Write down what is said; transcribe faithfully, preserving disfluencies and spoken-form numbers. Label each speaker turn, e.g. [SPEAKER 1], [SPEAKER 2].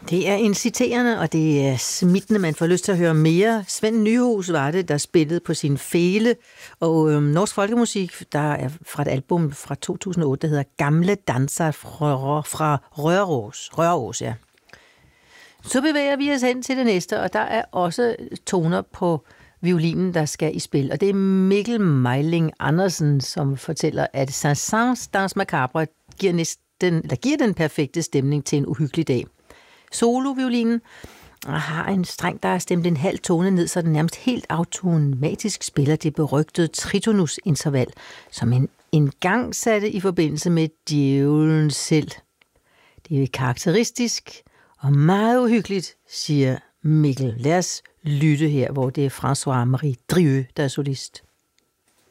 [SPEAKER 1] Det er inciterende, og det er smittende. Man får lyst til at høre mere. Svend Nyhus var det, der spillede på sin fele. Og øhm, norsk folkemusik, der er fra et album fra to tusind og otte, der hedder Gamle Danser fra, fra Røros. Røros, ja. Så bevæger vi os hen til det næste, og der er også toner på violinen, der skal i spil. Og det er Mikkel Meiling Andersen, som fortæller, at Saint-Saëns Danse Macabre giver, næsten, eller giver den perfekte stemning til en uhyggelig dag. Soloviolinen har en streng, der er stemt en halv tone ned, så den nærmest helt automatisk spiller det berygtede tritonusinterval, som en engang satte i forbindelse med djævlen selv. Det er karakteristisk og meget uhyggeligt, siger Mikkel. Lad os lytte her, hvor det er François-Marie Drieux, der er solist.